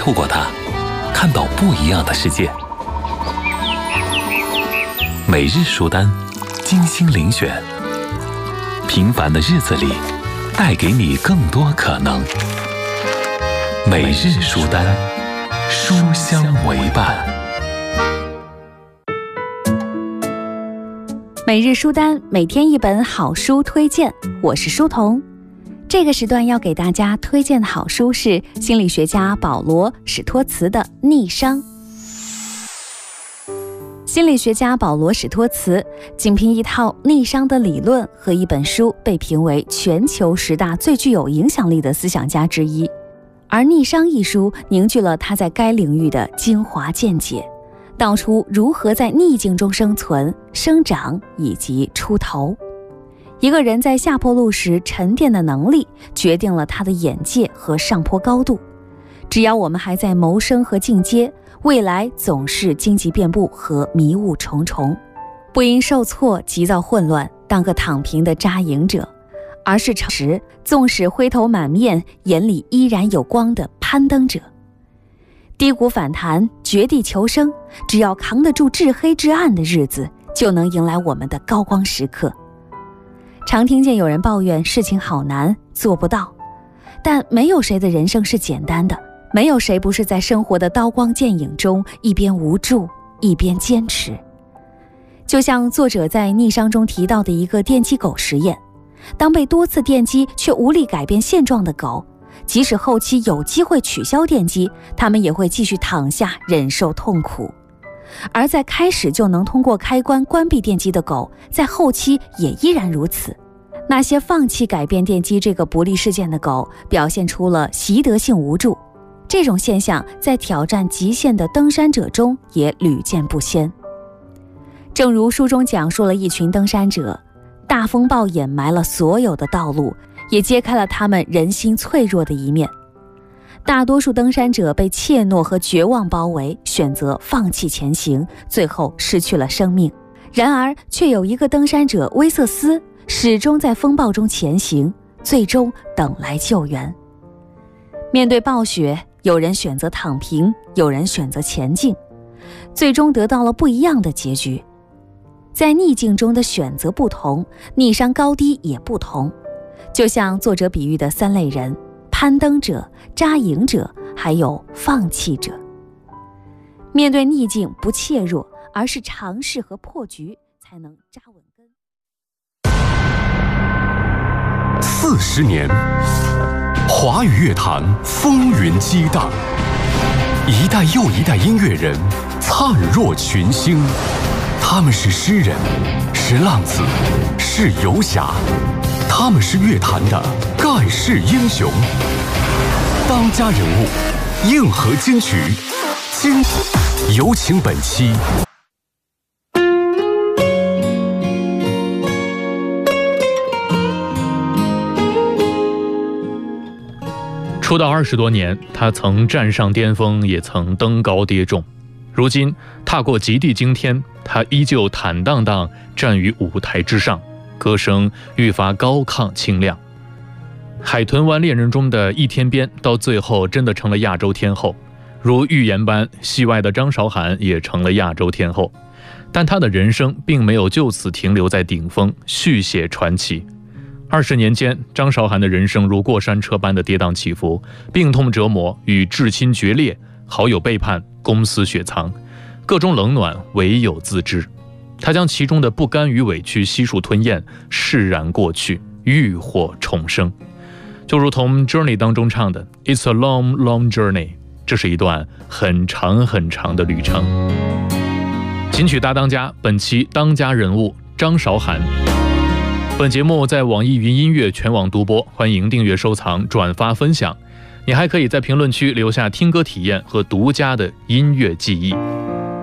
透过它，看到不一样的世界。每日书单，精心遴选，平凡的日子里，带给你更多可能。每日书单，书香为伴。 每日书单，每天一本好书推荐，我是书童。这个时段要给大家推荐的好书是心理学家保罗·史托茨的《逆商》。心理学家保罗·史托茨仅凭一套逆商的理论和一本书被评为全球10大最具有影响力的思想家之一，而《逆商》一书凝聚了他在该领域的精华见解，道出如何在逆境中生存、生长以及出头。一个人在下坡路时沉淀的能力，决定了他的眼界和上坡高度。只要我们还在谋生和进阶，未来总是荆棘遍布和迷雾重重。不因受挫急躁混乱，当个躺平的扎营者，而是纵使灰头满面，眼里依然有光的攀登者。低谷反弹，绝地求生，只要扛得住至黑至暗的日子，就能迎来我们的高光时刻。常听见有人抱怨事情好难，做不到，但没有谁的人生是简单的，没有谁不是在生活的刀光剑影中一边无助一边坚持。就像作者在《逆商》中提到的一个电击狗实验，当被多次电击却无力改变现状的狗，即使后期有机会取消电击，它们也会继续躺下忍受痛苦。而在开始就能通过开关关闭电击的狗，在后期也依然如此。那些放弃改变电击这个不利事件的狗，表现出了习得性无助。这种现象在挑战极限的登山者中也屡见不鲜。正如书中讲述了一群登山者，大风暴掩埋了所有的道路，也揭开了他们人心脆弱的一面。大多数登山者被怯懦和绝望包围，选择放弃前行，最后失去了生命。然而，却有一个登山者威瑟斯，始终在风暴中前行，最终等来救援。面对暴雪，有人选择躺平，有人选择前进，最终得到了不一样的结局。在逆境中的选择不同，逆商高低也不同。就像作者比喻的3类人：攀登者、扎营者，还有放弃者。面对逆境不怯弱，而是尝试和破局，才能扎稳根。 40年，华语乐坛风云激荡，一代又一代音乐人灿若群星。他们是诗人，是浪子，是游侠，他们是乐坛的盖世英雄。当家人物，硬核金曲，有请本期出道20多年，他曾站上巅峰，也曾登高跌重。如今踏过极地惊天，他依旧坦荡荡站于舞台之上，歌声愈发高亢清亮。海豚湾恋人中的易天边，到最后真的成了亚洲天后。如预言般，戏外的张韶涵也成了亚洲天后。但她的人生并没有就此停留在顶峰，续写传奇。20年间，张韶涵的人生如过山车般的跌宕起伏，病痛折磨，与至亲决裂，好友背叛，公私雪藏，各种冷暖唯有自知。她将其中的不甘与委屈悉数吞咽，释然过去，浴火重生。就如同 Journey 当中唱的 It's a long, long journey， 这是一段很长很长的旅程。金曲大当家，本期当家人物张韶涵。本节目在网易云音乐全网独播，欢迎订阅、收藏、转发、分享。你还可以在评论区留下听歌体验和独家的音乐记忆。